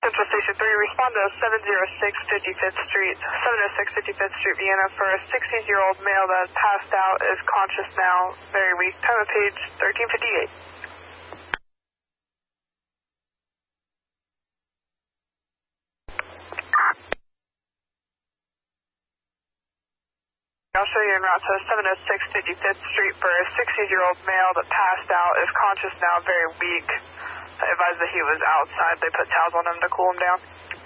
Central Station 3, respond to 706 55th Street, 706 55th Street, Vienna, for a 16-year-old male that passed out, is conscious now, very weak. Time of page 1358. I'll show you en route to 706 55th Street for a 16-year-old male that passed out, is conscious now, very weak. I advise that he was outside. They put towels on him to cool him down.